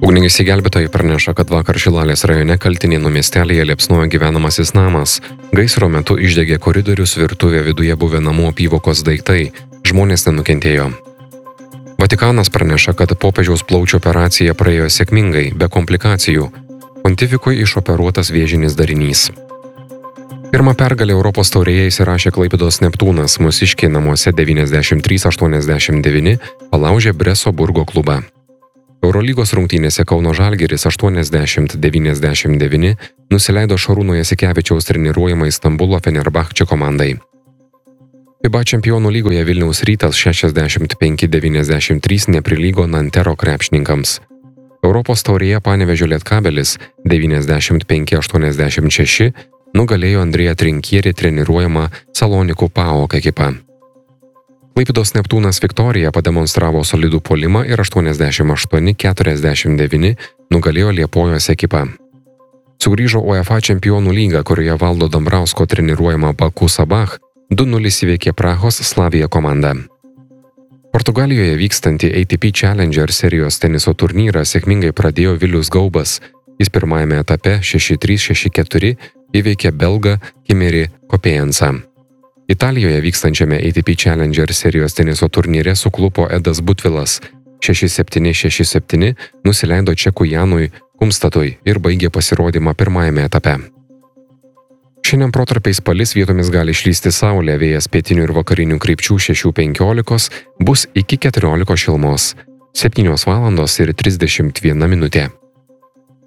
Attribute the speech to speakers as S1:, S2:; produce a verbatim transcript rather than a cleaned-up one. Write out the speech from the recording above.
S1: Ugniagesiai gelbėtojai praneša, kad vakar Šilalės rajone Kaltinėnų miestelėje liepsnojo gyvenamasis namas. Gaisro metu išdegė koridorius, virtuvė, viduje buvę namų apyvokos daiktai. Žmonės nenukentėjo. Vatikanas praneša, kad popiežiaus plaučių operacija praėjo sėkmingai, be komplikacijų. Pontifikui išoperuotas vėžinis darinys. Pirmą pergalę Europos taurėje įsirašė Klaipėdos Neptūnas, mūsiškiai namuose devyniasdešimt trys aštuoniasdešimt devyni palaužė Breso Burgo klubą. Eurolygos rungtynėse Kauno Žalgiris aštuoniasdešimt devyniasdešimt devyni nusileido Šarūno Jasikevičiaus treniruojamai Stambulo Fenerbahče komandai. FIBA čempionų lygoje Vilniaus Rytas šešiasdešimt penki devyniasdešimt trys neprilygo Nantero krepšininkams. Europos taurėje Panevėžio Lietkabelis devyniasdešimt penki aštuoniasdešimt šeši nugalėjo Andrėja Trinkierį treniruojamą Salonikų PAOK ekipą. Klaipėdos Neptūnas Viktorija pademonstravo solidų puolimą ir aštuoniasdešimt aštuoni keturiasdešimt devyni nugalėjo Liepojos ekipą. Sugrįžo UEFA čempionų lyga, kurioje Valdo Dambrausko treniruojama Baku Sabah du nulis įveikė Prahos Slavija komanda. Portugalijoje vykstantį A T P Challenger serijos teniso turnyrą sėkmingai pradėjo Vilius Gaubas. Jis pirmajame etape šeši trys šeši keturi įveikė belgą Kimerį Kopėjensą. Italijoje vykstančiame A T P Challenger serijos teniso turnyre suklupo Edas Butvilas. šeši septyni šeši septyni nusileido čekų Janui Kumstatui ir baigė pasirodymą pirmajame etape. Šiandien protarpiais palis, vietomis gali išlysti saulė, vėjas pietinių ir vakarinių krypčių šeši penkiolikos bus iki keturiolikos šilumos. septynios valandos ir trisdešimt viena minutė.